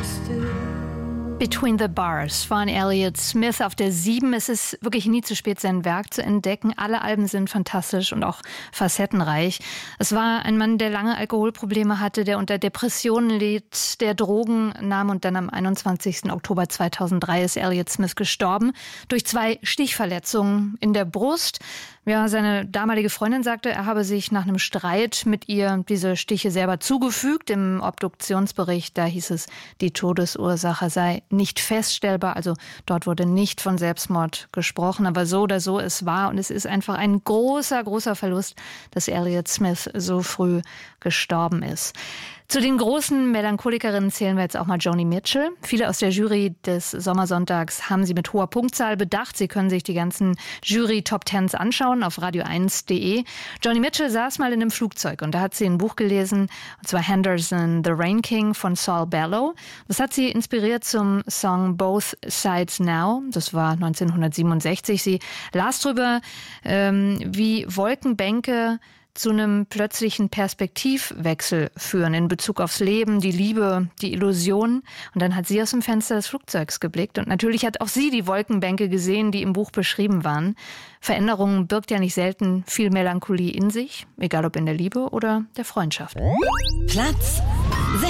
Between the Bars von Elliott Smith auf der 7. Es ist wirklich nie zu spät, sein Werk zu entdecken. Alle Alben sind fantastisch und auch facettenreich. Es war ein Mann, der lange Alkoholprobleme hatte, der unter Depressionen litt, der Drogen nahm, und dann am 21. Oktober 2003 ist Elliott Smith gestorben durch 2 Stichverletzungen in der Brust. Ja, seine damalige Freundin sagte, er habe sich nach einem Streit mit ihr diese Stiche selber zugefügt. Im Obduktionsbericht, da hieß es, die Todesursache sei nicht feststellbar. Also dort wurde nicht von Selbstmord gesprochen. Aber so oder so, es war und es ist einfach ein großer, großer Verlust, dass Elliott Smith so früh gestorben ist. Zu den großen Melancholikerinnen zählen wir jetzt auch mal Joni Mitchell. Viele aus der Jury des Sommersonntags haben sie mit hoher Punktzahl bedacht. Sie können sich die ganzen Jury-Top-Tens anschauen auf radio1.de. Joni Mitchell saß mal in einem Flugzeug und da hat sie ein Buch gelesen, und zwar Henderson, The Rain King von Saul Bellow. Das hat sie inspiriert zum Song Both Sides Now. Das war 1967. Sie las drüber, wie Wolkenbänke zu einem plötzlichen Perspektivwechsel führen in Bezug aufs Leben, die Liebe, die Illusion. Und dann hat sie aus dem Fenster des Flugzeugs geblickt. Und natürlich hat auch sie die Wolkenbänke gesehen, die im Buch beschrieben waren. Veränderung birgt ja nicht selten viel Melancholie in sich, egal ob in der Liebe oder der Freundschaft. Platz